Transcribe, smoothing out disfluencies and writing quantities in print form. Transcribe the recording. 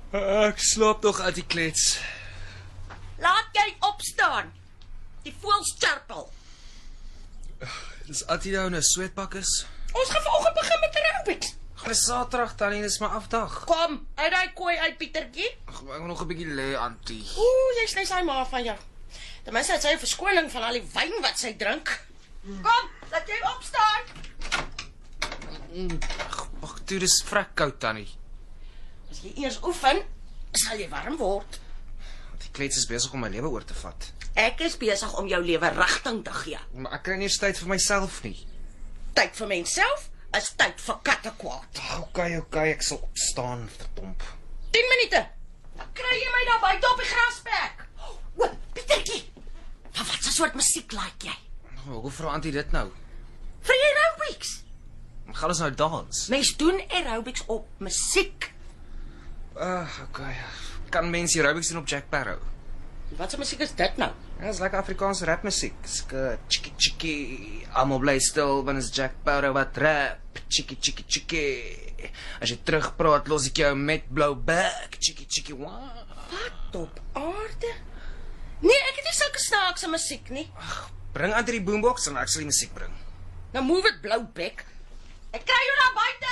Ek slaap nog uit die klets. Laat jy opstaan. Die voëls chirpel. Dis Attie nou in 'n sweetpak is. Ons gaan vanoggend begin met aerobics. Dis Saterdag tannie, dis my afdag. Kom, uit daai kooi uit, Pietertjie. Ag, ek wil nog 'n bietjie lê, Antie. Jy's net sy ma van jou. Ten minste het sy 'n verskoning van al die wyn wat sy drink. Kom, laat jy opstaan. Ag, toe dis vrek koud tannie. As jy eers oefen, sal jy warm word. Die klets is besig om my lewe oor te vat. Ek is besig om jou lewe rigting te gee. Maar ek kry nie eens tyd vir myself nie. Tyd vir menself is tyd vir kattekwaad. Okay, ek sal opstaan, verdomp. 10 minute. Dan kry jy my daar buite op die grasperk. O, Pietertjie. Van wat 'n soort musiek like jy? Hoe vra Antie dit nou? Vir aerobics. Gaan ons nou dans? Mens doen aerobics op musiek. Okay. Kan mense aerobics doen op Jack Sparrow? Wat 'n musiek is dit nou? Ja, dis lekker Afrikaanse rapmusiek. Chiki chiki. Almal bly stil wanneer is Jack Sparrow wat rap. Chiki chiki chiki. As jy terugpraat, los ek jou met blou bek. Chiki chiki. Wat op aarde? Nee, ek het nie sulke snaakse musiek nie. Bring Antie die boombox en ek sal die musiek bring. Nou move it, blou bek. Ek kry jou daar buite.